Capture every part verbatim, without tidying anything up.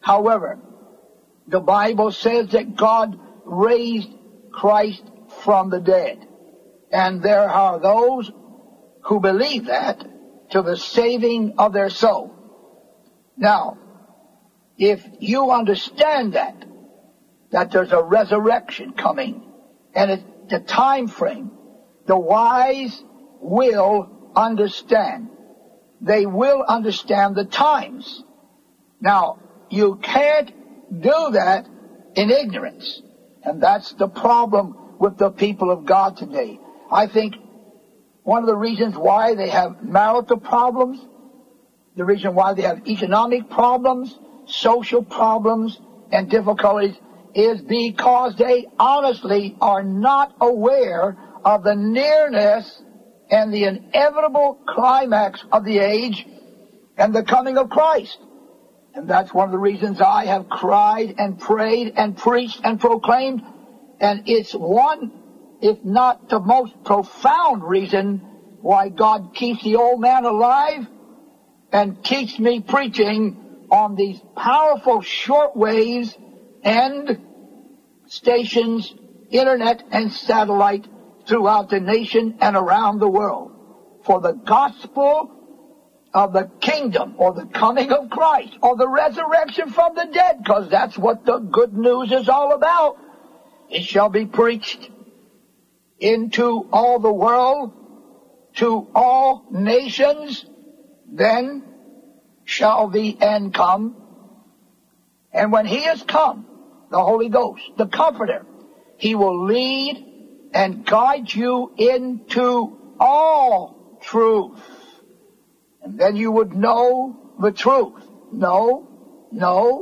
However, the Bible says that God raised Christ from the dead. And there are those who believe that to the saving of their soul. Now, if you understand that, that there's a resurrection coming, and it's the time frame, the wise will understand. They will understand the times. Now, you can't do that in ignorance. And that's the problem with the people of God today. I think one of the reasons why they have marital problems, the reason why they have economic problems, social problems, and difficulties is because they honestly are not aware of the nearness and the inevitable climax of the age and the coming of Christ. And that's one of the reasons I have cried and prayed and preached and proclaimed. And it's one, if not the most profound reason why God keeps the old man alive and keeps me preaching on these powerful shortwaves and stations, internet and satellite throughout the nation and around the world. For the gospel of the kingdom, or the coming of Christ, or the resurrection from the dead, because that's what the good news is all about. It shall be preached into all the world, to all nations, then shall the end come. And when he has come, the Holy Ghost, the Comforter, he will lead and guide you into all truth. And then you would know the truth. No, no,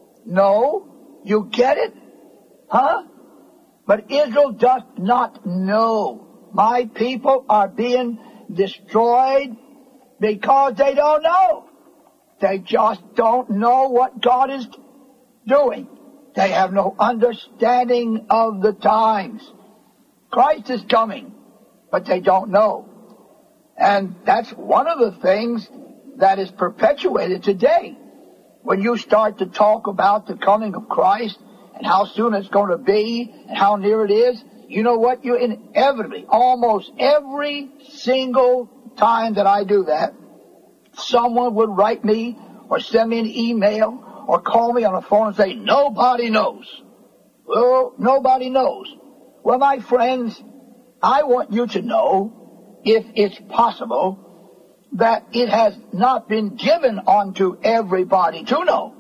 no. You get it? Huh? But Israel does not know. My people are being destroyed because they don't know. They just don't know what God is doing. They have no understanding of the times. Christ is coming, but they don't know. And that's one of the things that is perpetuated today. When you start to talk about the coming of Christ and how soon it's going to be and how near it is, you know what? You inevitably, almost every single time that I do that, someone would write me or send me an email or call me on the phone and say, nobody knows. Well, nobody knows. Well, my friends, I want you to know, if it's possible, that it has not been given unto everybody to know.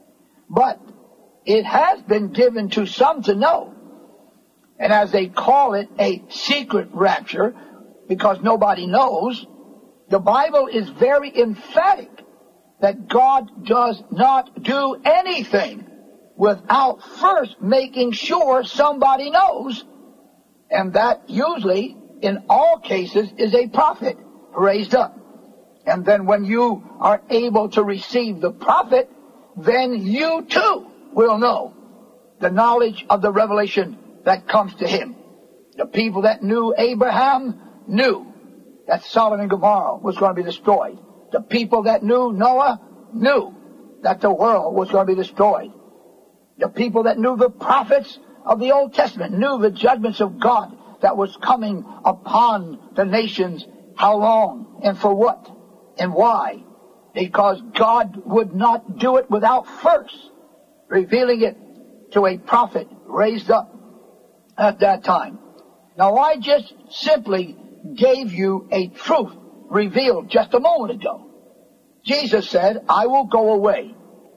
But it has been given to some to know. And as they call it a secret rapture, because nobody knows, the Bible is very emphatic that God does not do anything without first making sure somebody knows. And that usually, in all cases, is a prophet raised up. And then when you are able to receive the prophet, then you too will know the knowledge of the revelation that comes to him. The people that knew Abraham knew that Sodom and Gomorrah was going to be destroyed. The people that knew Noah knew that the world was going to be destroyed. The people that knew the prophets of the Old Testament knew the judgments of God that was coming upon the nations. How long and for what and why? Because God would not do it without first revealing it to a prophet raised up at that time. Now, I just simply gave you a truth revealed just a moment ago. Jesus said, I will go away.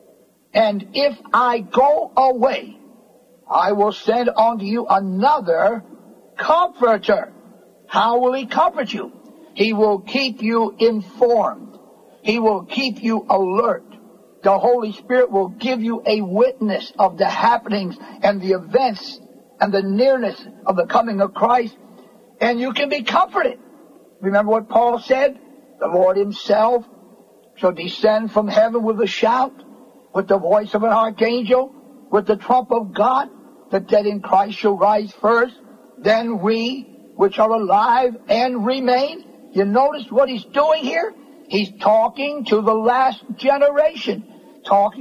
And if I go away, I will send unto you another comforter. How will he comfort you? He will keep you informed. He will keep you alert. The Holy Spirit will give you a witness of the happenings and the events and the nearness of the coming of Christ, and you can be comforted. Remember what Paul said? The Lord himself shall descend from heaven with a shout, with the voice of an archangel, with the trump of God. The dead in Christ shall rise first, then we which are alive and remain. You notice what he's doing here? He's talking to the last generation, talking